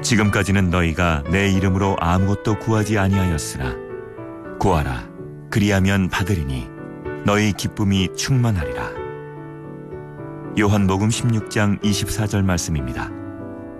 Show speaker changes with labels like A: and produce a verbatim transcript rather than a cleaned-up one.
A: 지금까지는 너희가 내 이름으로 아무것도 구하지 아니하였으나 구하라 그리하면 받으리니 너희 기쁨이 충만하리라. 요한복음 십육 장 이십사 절 말씀입니다.